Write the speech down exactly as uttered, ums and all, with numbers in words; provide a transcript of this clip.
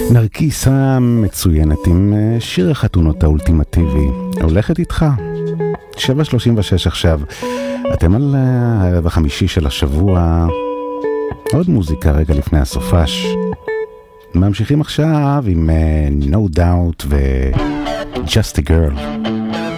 נרקיסה מצוינת עם שיר החתונות האולטימטיבי, הולכת איתך. שבע שלושים ושש עכשיו, אתם על הערב החמישי של השבוע, עוד מוזיקה רגע לפני הסופש. ממשיכים עכשיו עם No Doubt ו Just a Girl.